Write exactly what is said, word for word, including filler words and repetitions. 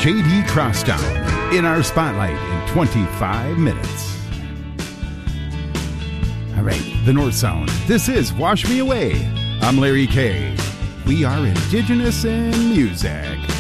J D Crosstown in our spotlight in twenty-five minutes. All right, the North Sound. This is Wash Me Away. I'm Larry Kay. We are Indigenous in music.